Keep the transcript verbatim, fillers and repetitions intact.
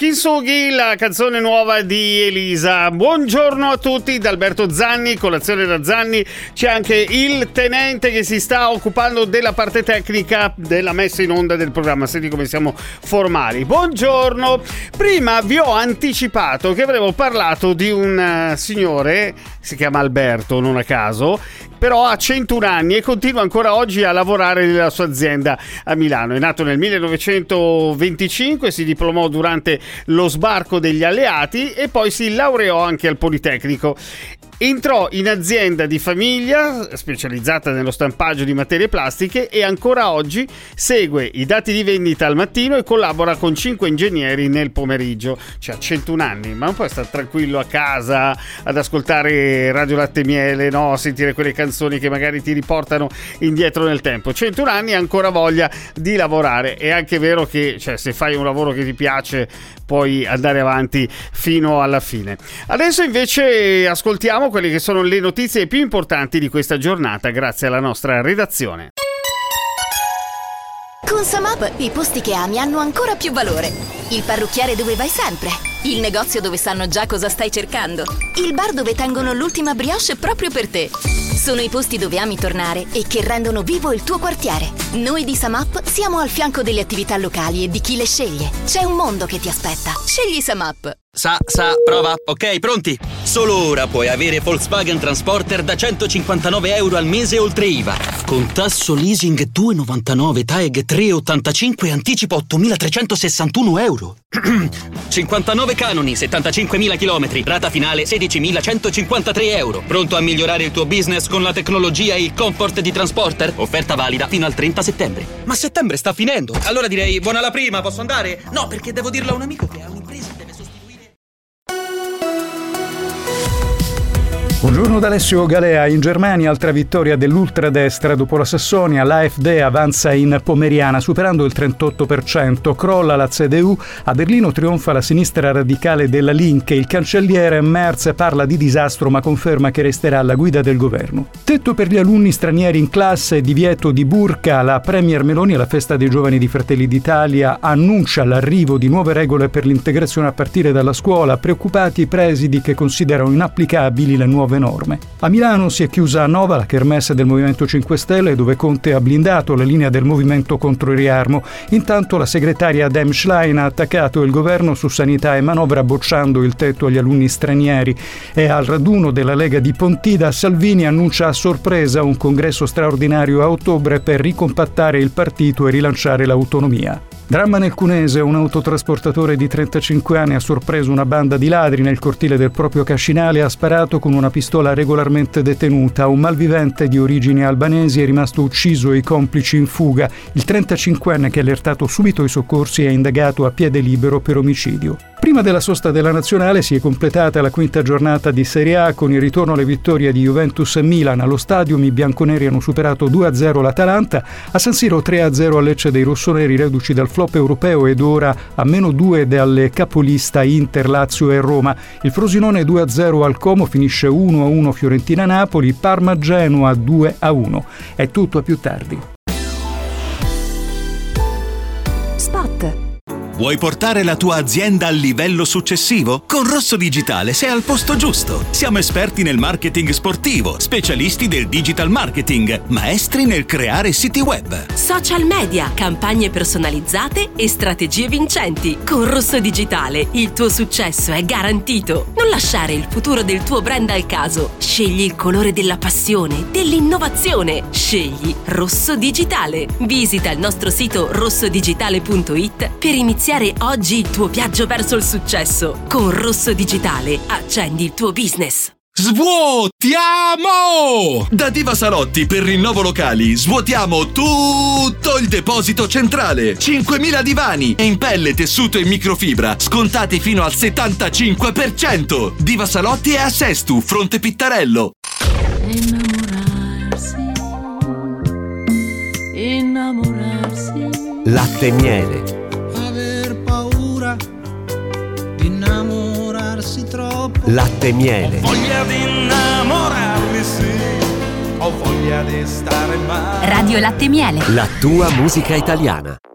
Kintsugi, la canzone nuova di Elisa. Buongiorno a tutti da Alberto Zanni, colazione da Zanni. C'è anche il tenente che si sta occupando della parte tecnica della messa in onda del programma. Senti come siamo formali. Buongiorno. Prima vi ho anticipato che avremmo parlato di un uh, signore, si chiama Alberto, non a caso, però ha centuno anni e continua ancora oggi a lavorare nella sua azienda a Milano. È nato nel millenovecentoventicinque, si diplomò durante lo sbarco degli alleati e poi si laureò anche al Politecnico. Entrò in azienda di famiglia specializzata nello stampaggio di materie plastiche e ancora oggi segue i dati di vendita al mattino e collabora con cinque ingegneri nel pomeriggio. Cioè, ha centuno anni, ma non puoi stare tranquillo a casa ad ascoltare Radio Latte e Miele, no? A sentire quelle canzoni che magari ti riportano indietro nel tempo. centuno anni e ancora voglia di lavorare. È anche vero che, cioè, se fai un lavoro che ti piace puoi andare avanti fino alla fine. Adesso invece ascoltiamo quelle che sono le notizie più importanti di questa giornata grazie alla nostra redazione. Con Samap i posti che ami hanno ancora più valore. Il parrucchiere dove vai sempre, il negozio dove sanno già cosa stai cercando, il bar dove tengono l'ultima brioche proprio per te. Sono i posti dove ami tornare e che rendono vivo il tuo quartiere. Noi di Samap siamo al fianco delle attività locali e di chi le sceglie. C'è un mondo che ti aspetta. Scegli Samap. Sa, sa, prova. Ok, pronti? Solo ora puoi avere Volkswagen Transporter da centocinquantanove euro al mese oltre I V A. Con tasso leasing due virgola novantanove, T A E G tre virgola ottantacinque e anticipo ottomilatrecentosessantuno euro. cinquantanove canoni, settantacinquemila chilometri, rata finale sedicimilacentocinquantatré euro. Pronto a migliorare il tuo business con la tecnologia e il comfort di Transporter? Offerta valida fino al trenta settembre. Ma settembre sta finendo. Allora direi buona la prima, posso andare? No, perché devo dirlo a un amico che ha un'impresa e deve sostituire. Buongiorno da Alessio Galea. In Germania altra vittoria dell'ultradestra. Dopo la Sassonia l'A F D avanza in pomeriana superando il trentotto per cento. Crolla la C D U. A Berlino trionfa la sinistra radicale della Linke. Il cancelliere Merz parla di disastro ma conferma che resterà alla guida del governo. Tetto per gli alunni stranieri in classe, divieto di burka. La premier Meloni alla festa dei giovani di Fratelli d'Italia annuncia l'arrivo di nuove regole per l'integrazione a partire dalla scuola. Preoccupati i presidi che considerano inapplicabili le nuove norme. A Milano si è chiusa a Nova la kermesse del Movimento cinque Stelle, dove Conte ha blindato la linea del movimento contro il riarmo. Intanto la segretaria Dem Schlein ha attaccato il governo su sanità e manovra bocciando il tetto agli alunni stranieri. E al raduno della Lega di Pontida Salvini annuncia a sorpresa un congresso straordinario a ottobre per ricompattare il partito e rilanciare l'autonomia. Dramma nel Cunese, un autotrasportatore di trentacinque anni ha sorpreso una banda di ladri nel cortile del proprio cascinale e ha sparato con una pistola regolarmente detenuta. Un malvivente di origini albanesi è rimasto ucciso e i complici in fuga. Il trentacinquenne, che ha allertato subito i soccorsi, è indagato a piede libero per omicidio. Prima della sosta della nazionale si è completata la quinta giornata di Serie A con il ritorno alle vittorie di Juventus e Milan. Allo Stadium i bianconeri hanno superato due a zero l'Atalanta, a San Siro tre a zero a Lecce dei rossoneri reduci dal flop europeo ed ora a meno due dalle capolista Inter, Lazio e Roma. Il Frosinone due a zero al Como, finisce uno a uno Fiorentina-Napoli, Parma-Genoa due a uno. È tutto, a più tardi. Spot. Vuoi portare la tua azienda al livello successivo? Con Rosso Digitale sei al posto giusto. Siamo esperti nel marketing sportivo, specialisti del digital marketing, maestri nel creare siti web, social media, campagne personalizzate e strategie vincenti. Con Rosso Digitale il tuo successo è garantito. Non lasciare il futuro del tuo brand al caso. Scegli il colore della passione, dell'innovazione. Scegli Rosso Digitale. Visita il nostro sito rossodigital punto it per iniziare oggi il tuo viaggio verso il successo. Con Rosso Digitale accendi il tuo business. Svuotiamo! Da Diva Salotti per rinnovo locali svuotiamo tutto il deposito centrale. cinquemila divani in pelle, tessuto e microfibra scontati fino al settantacinque per cento. Diva Salotti è a Sestu, Fronte Pittarello. Innamorarsi, innamorarsi. Latte e miele. Innamorarsi troppo. Latte e miele. Ho voglia di innamorarmi, sì. Ho voglia di stare male. Radio Latte e Miele. La tua musica italiana.